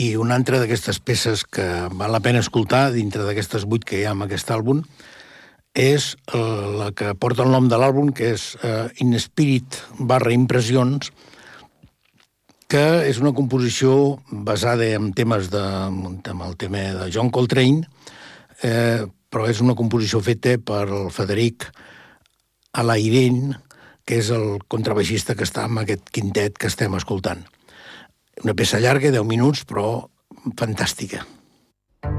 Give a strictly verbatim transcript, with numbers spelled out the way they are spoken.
I una altra d'aquestes peces que val la pena escoltar, dintre d'aquestes vuit que hi ha en aquest àlbum, és la que porta el nom de l'àlbum, que és In Spirit barra Impressions, que és una composició basada en temes de, en el tema de John Coltrane, eh, però és una composició feta per el Frederic Alairén, que és el contrabaixista que està en aquest quintet que estem escoltant. Una peça llarga, deu minuts, però fantàstica.